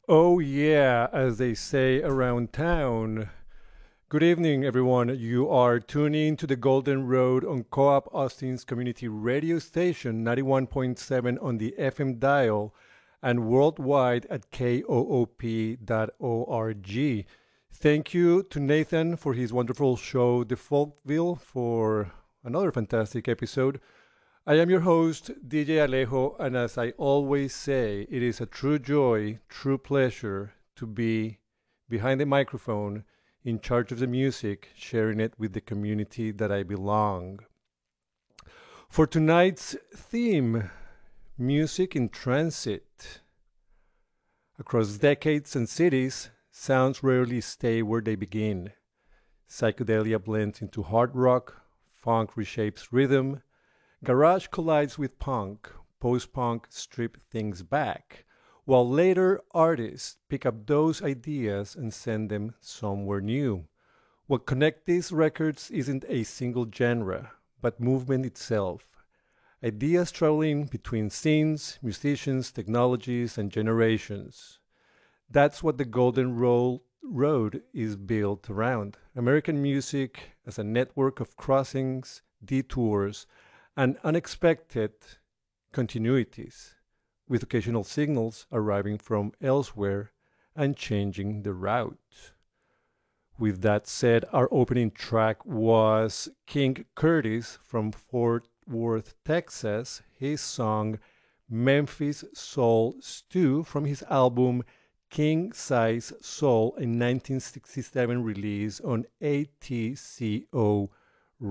Oh, yeah, as they say around town. Good evening, everyone. You are tuning to the Golden Road on Co-op Austin's community radio station, 91.7 on the FM dial, and worldwide at koop.org. Thank you to Nathan for his wonderful show, The Folkville, for another fantastic episode. I am your host, DJ Alejo, and as I always say, it is a true joy, true pleasure to be behind the microphone, in charge of the music, sharing it with the community that I belong. For tonight's theme, music in transit. Across decades and cities, sounds rarely stay where they begin. Psychedelia blends into hard rock, funk reshapes rhythm, garage collides with punk, post-punk strip things back, while later artists pick up those ideas and send them somewhere new. What connects these records isn't a single genre, but movement itself. Ideas traveling between scenes, musicians, technologies, and generations. That's what the Road is built around. American music as a network of crossings, detours, and unexpected continuities, with occasional signals arriving from elsewhere and changing the route. With that said, our opening track was King Curtis from Fort Worth, Texas, his song Memphis Soul Stew from his album King Size Soul, a 1967 release on ATCO